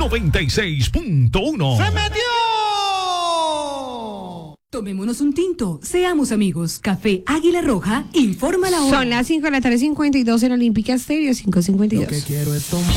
96.1. ¡Se metió! Tomémonos un tinto, seamos amigos. Café Águila Roja, informa la hora. Son las 5 de la tarde, 52 en Olímpica Stereo, 5:52. Lo que quiero es tomar.